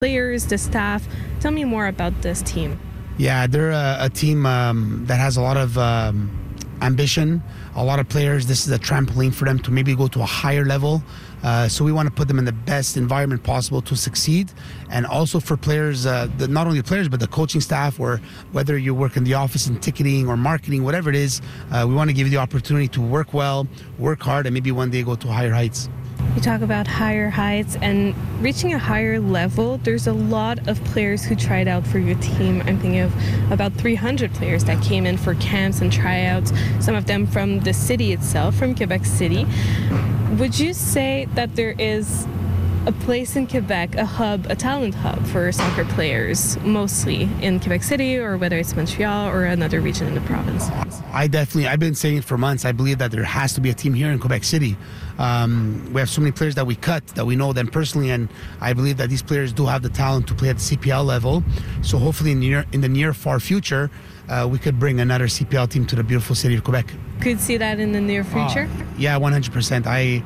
players, the staff. Tell me more about this team. Yeah, they're a team that has a lot of ambition, a lot of players. This is a trampoline for them to maybe go to a higher level. So we want to put them in the best environment possible to succeed. And also for players, not only players, but the coaching staff, or whether you work in the office in ticketing or marketing, whatever it is, we want to give you the opportunity to work well, work hard, and maybe one day go to higher heights. You talk about higher heights and reaching a higher level. There's a lot of players who tried out for your team. I'm thinking of about 300 players that came in for camps and tryouts, some of them from the city itself, from Quebec City. Would you say that there is a place in Quebec, a hub, a talent hub for soccer players, mostly in Quebec City, or whether it's Montreal or another region in the province? I've been saying it for months. I believe that there has to be a team here in Quebec City. We have so many players that we cut, that we know them personally, and I believe that these players do have the talent to play at the CPL level. So hopefully in the near far future, we could bring another CPL team to the beautiful city of Quebec. Could see that in the near future? Yeah, 100%.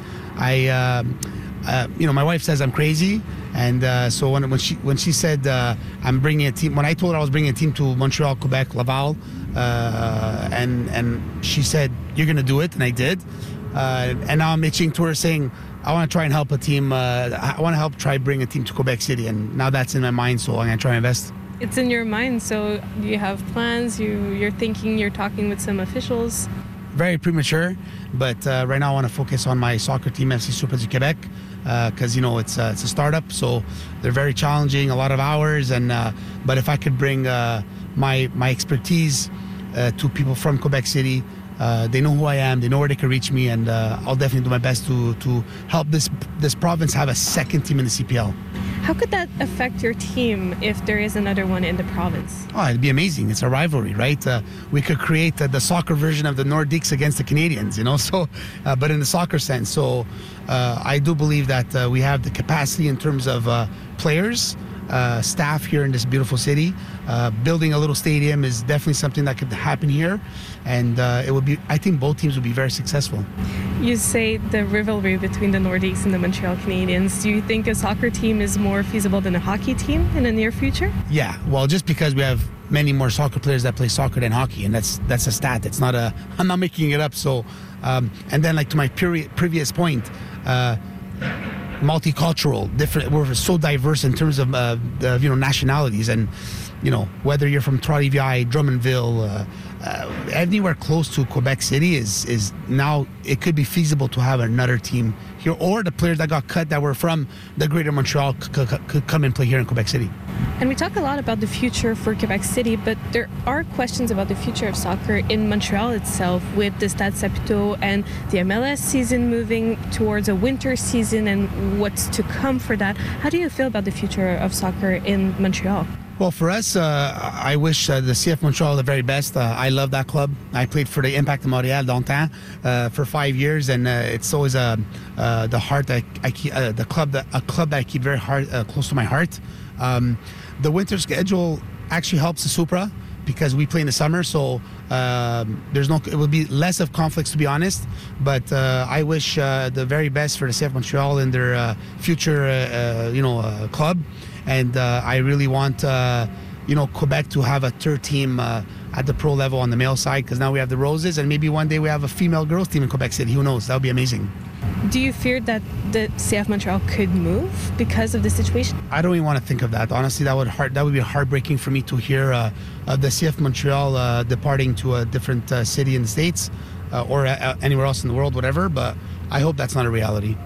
My wife says I'm crazy, and so when she said I'm bringing a team, when I told her I was bringing a team to Montreal, Quebec, Laval, and she said you're gonna do it, and I did, and now I'm itching to her saying I want to try and help a team. I want to help try bring a team to Quebec City, and now that's in my mind, so I'm gonna try and invest. It's in your mind, so you have plans. You're thinking. You're talking with some officials. Very premature, but right now I want to focus on my soccer team, FC Supra du Québec, because it's a startup, so they're very challenging, a lot of hours, and but if I could bring my expertise to people from Quebec City, they know who I am, they know where they can reach me, and I'll definitely do my best to help this province have a second team in the CPL. How could that affect your team if there is another one in the province? Oh, it'd be amazing. It's a rivalry, right? We could create the soccer version of the Nordiques against the Canadians, so, but in the soccer sense. So I do believe that we have the capacity in terms of players, staff here in this beautiful city. Building a little stadium is definitely something that could happen here, and I think both teams would be very successful. You say the rivalry between the Nordiques and the Montreal Canadiens. Do you think a soccer team is more feasible than a hockey team in the near future? Yeah, well, just because we have many more soccer players that play soccer than hockey, and that's a stat. It's not I'm not making it up. So, and then like to my previous point, multicultural, different. We're so diverse in terms of nationalities, and whether you're from Trois-Rivières, Drummondville, anywhere close to Quebec City is now it could be feasible to have another team here, or the players that got cut that were from the Greater Montreal could come and play here in Quebec City. And we talk a lot about the future for Quebec City, but there are questions about the future of soccer in Montreal itself, with the Stade Saputo and the MLS season moving towards a winter season and what's to come for that. How do you feel about the future of soccer in Montreal? Well, for us, I wish the CF Montreal the very best. I love that club. I played for the Impact de Montréal longtemps, for 5 years, and it's always the heart that I keep, a club that I keep very close to my heart. The winter schedule actually helps the Supra because we play in the summer, so it will be less of conflicts, to be honest. But I wish the very best for the CF Montreal in their future, club. And I really want, Quebec to have a third team at the pro level on the male side, because now we have the Roses, and maybe one day we have a female girls team in Quebec City. Who knows? That would be amazing. Do you fear that the CF Montreal could move because of the situation? I don't even want to think of that. Honestly, that would be heartbreaking for me to hear of the CF Montreal departing to a different city in the States or anywhere else in the world, whatever. But I hope that's not a reality.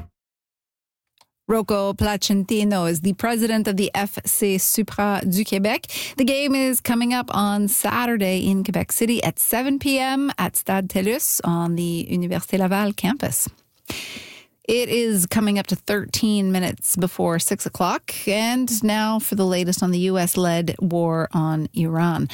Rocco Placentino is the president of the FC Supra du Québec. The game is coming up on Saturday in Quebec City at 7 p.m. at Stade TELUS on the Université Laval campus. It is coming up to 13 minutes before 6 o'clock. And now for the latest on the U.S.-led war on Iran.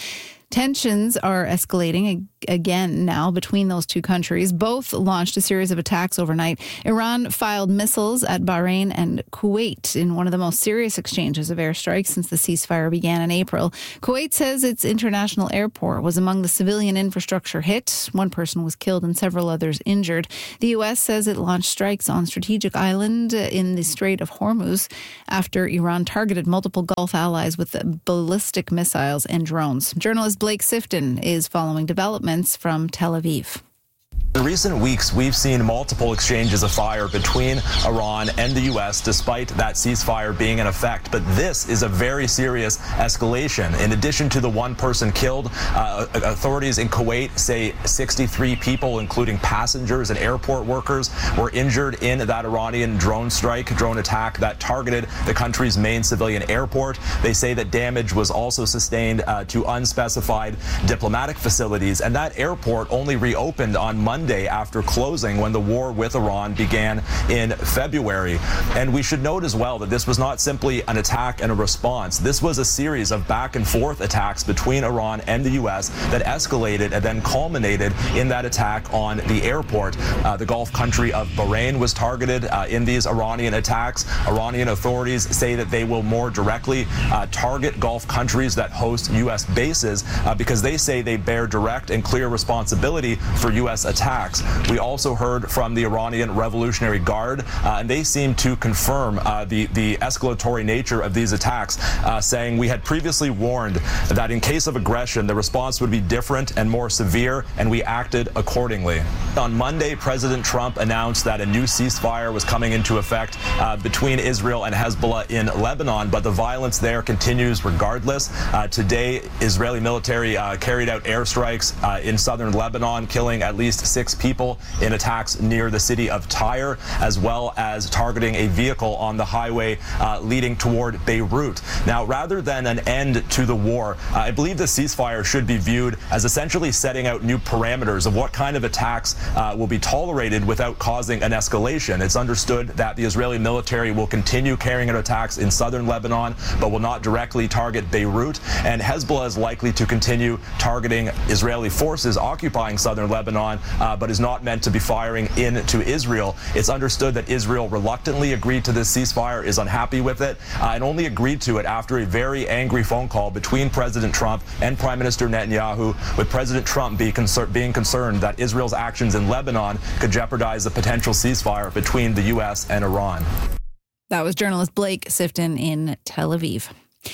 Tensions are escalating again now between those two countries. Both launched a series of attacks overnight. Iran filed missiles at Bahrain and Kuwait in one of the most serious exchanges of airstrikes since the ceasefire began in April. Kuwait says its international airport was among the civilian infrastructure hit. One person was killed and several others injured. The U.S. says it launched strikes on Strategic Island in the Strait of Hormuz after Iran targeted multiple Gulf allies with ballistic missiles and drones. Journalist Blake Sifton is following developments from Tel Aviv. In recent weeks, we've seen multiple exchanges of fire between Iran and the U.S. despite that ceasefire being in effect. But this is a very serious escalation. In addition to the one person killed, authorities in Kuwait say 63 people, including passengers and airport workers, were injured in that Iranian drone attack that targeted the country's main civilian airport. They say that damage was also sustained to unspecified diplomatic facilities. And that airport only reopened on Monday after closing when the war with Iran began in February. And we should note as well that this was not simply an attack and a response. This was a series of back and forth attacks between Iran and the U.S. that escalated and then culminated in that attack on the airport. The Gulf country of Bahrain was targeted in these Iranian attacks. Iranian authorities say that they will more directly target Gulf countries that host U.S. bases because they say they bear direct and clear responsibility for U.S. attacks. We also heard from the Iranian Revolutionary Guard, and they seem to confirm the escalatory nature of these attacks, saying we had previously warned that in case of aggression, the response would be different and more severe, and we acted accordingly. On Monday, President Trump announced that a new ceasefire was coming into effect between Israel and Hezbollah in Lebanon, but the violence there continues regardless. Today, Israeli military carried out airstrikes in southern Lebanon, killing at least 6 people in attacks near the city of Tyre, as well as targeting a vehicle on the highway leading toward Beirut. Now, rather than an end to the war, I believe the ceasefire should be viewed as essentially setting out new parameters of what kind of attacks will be tolerated without causing an escalation. It's understood that the Israeli military will continue carrying out attacks in southern Lebanon, but will not directly target Beirut, and Hezbollah is likely to continue targeting Israeli forces occupying southern Lebanon, but is not meant to be firing into Israel. It's understood that Israel reluctantly agreed to this ceasefire, is unhappy with it, and only agreed to it after a very angry phone call between President Trump and Prime Minister Netanyahu, with President Trump being concerned that Israel's actions in Lebanon could jeopardize the potential ceasefire between the U.S. and Iran. That was journalist Blake Sifton in Tel Aviv.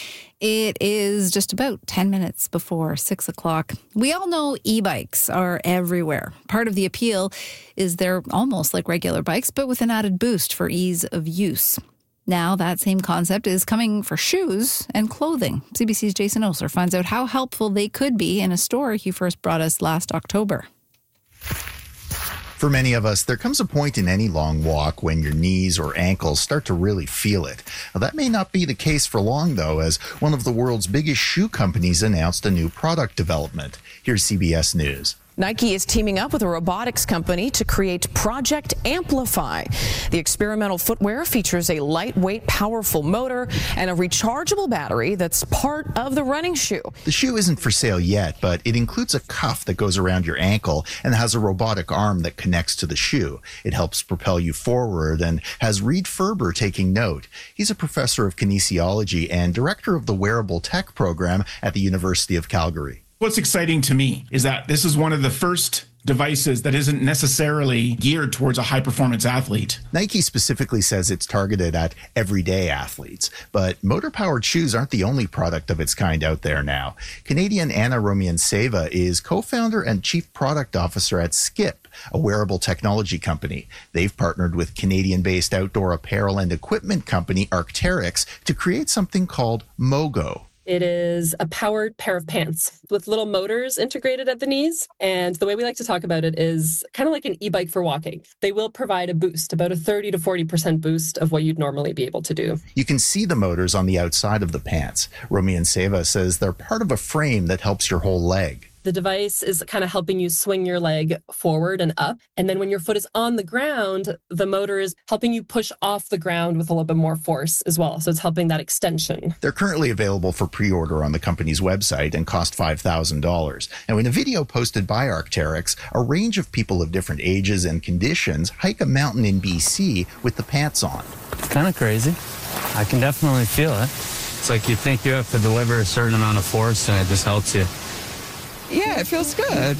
It is just about 10 minutes before 6 o'clock. We all know e-bikes are everywhere. Part of the appeal is they're almost like regular bikes, but with an added boost for ease of use. Now that same concept is coming for shoes and clothing. CBC's Jason Osler finds out how helpful they could be in a story he first brought us last October. For many of us, there comes a point in any long walk when your knees or ankles start to really feel it. Now, that may not be the case for long, though, as one of the world's biggest shoe companies announced a new product development. Here's CBS News. Nike is teaming up with a robotics company to create Project Amplify. The experimental footwear features a lightweight, powerful motor and a rechargeable battery that's part of the running shoe. The shoe isn't for sale yet, but it includes a cuff that goes around your ankle and has a robotic arm that connects to the shoe. It helps propel you forward and has Reed Ferber taking note. He's a professor of kinesiology and director of the Wearable Tech program at the University of Calgary. What's exciting to me is that this is one of the first devices that isn't necessarily geared towards a high-performance athlete. Nike specifically says it's targeted at everyday athletes, but motor-powered shoes aren't the only product of its kind out there now. Canadian Anna Romianseva is co-founder and chief product officer at Skip, a wearable technology company. They've partnered with Canadian-based outdoor apparel and equipment company Arc'teryx to create something called Mogo. It is a powered pair of pants with little motors integrated at the knees. And the way we like to talk about it is kind of like an e-bike for walking. They will provide a boost, about a 30 to 40% boost of what you'd normally be able to do. You can see the motors on the outside of the pants. Romianseva says they're part of a frame that helps your whole leg. The device is kind of helping you swing your leg forward and up. And then when your foot is on the ground, the motor is helping you push off the ground with a little bit more force as well. So it's helping that extension. They're currently available for pre-order on the company's website and cost $5,000. Now, in a video posted by Arc'teryx, a range of people of different ages and conditions hike a mountain in BC with the pants on. It's kind of crazy. I can definitely feel it. It's like you think you have to deliver a certain amount of force and it just helps you. Yeah, it feels good.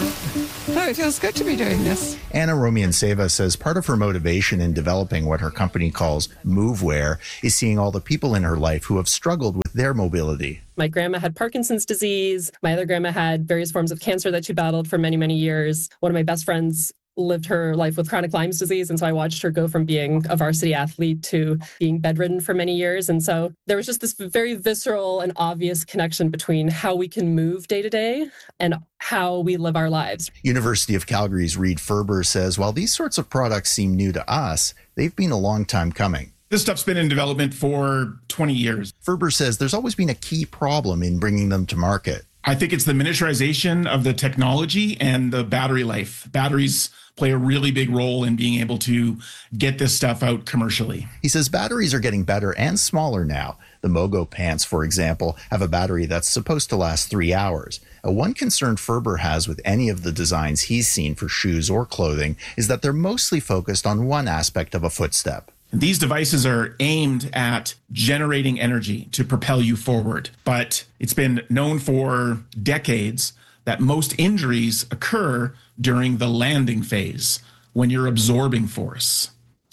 No, it feels good to be doing this. Anna Romianseva says part of her motivation in developing what her company calls MoveWear is seeing all the people in her life who have struggled with their mobility. My grandma had Parkinson's disease. My other grandma had various forms of cancer that she battled for many, many years. One of my best friends lived her life with chronic Lyme's disease. And so I watched her go from being a varsity athlete to being bedridden for many years. And so there was just this very visceral and obvious connection between how we can move day to day and how we live our lives. University of Calgary's Reid Ferber says, while these sorts of products seem new to us, they've been a long time coming. This stuff's been in development for 20 years. Ferber says there's always been a key problem in bringing them to market. I think it's the miniaturization of the technology and the battery life. Batteries play a really big role in being able to get this stuff out commercially. He says batteries are getting better and smaller now. The Mogo pants, for example, have a battery that's supposed to last 3 hours. One concern Ferber has with any of the designs he's seen for shoes or clothing is that they're mostly focused on one aspect of a footstep. These devices are aimed at generating energy to propel you forward. But it's been known for decades that most injuries occur during the landing phase when you're absorbing force.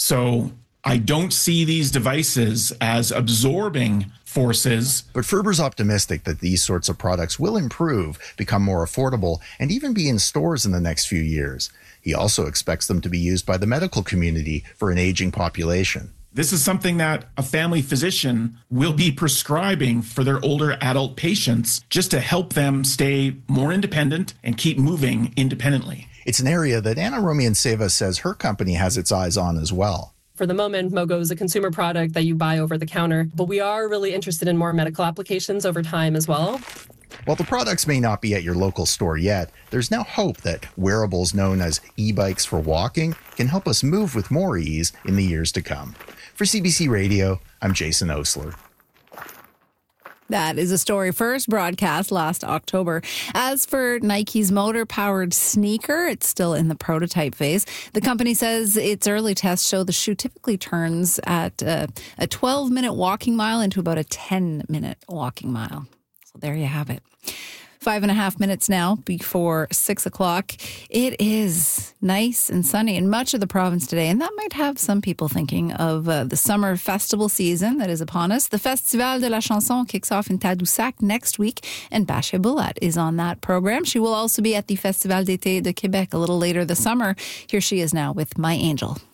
So I don't see these devices as absorbing forces. But Ferber's optimistic that these sorts of products will improve, become more affordable, and even be in stores in the next few years. He also expects them to be used by the medical community for an aging population. This is something that a family physician will be prescribing for their older adult patients just to help them stay more independent and keep moving independently. It's an area that Anna Romianseva says her company has its eyes on as well. For the moment, Mogo is a consumer product that you buy over the counter, but we are really interested in more medical applications over time as well. While the products may not be at your local store yet, there's now hope that wearables known as e-bikes for walking can help us move with more ease in the years to come. For CBC Radio, I'm Jason Osler. That is a story first broadcast last October. As for Nike's motor-powered sneaker, it's still in the prototype phase. The company says its early tests show the shoe typically turns at a 12-minute walking mile into about a 10-minute walking mile. So there you have it. 5.5 minutes now before 6 o'clock. It is nice and sunny in much of the province today, and that might have some people thinking of the summer festival season that is upon us. The Festival de la Chanson kicks off in Tadoussac next week, and Bashia Bullat is on that program. She will also be at the Festival d'été de Québec a little later this summer. Here she is now with My Angel.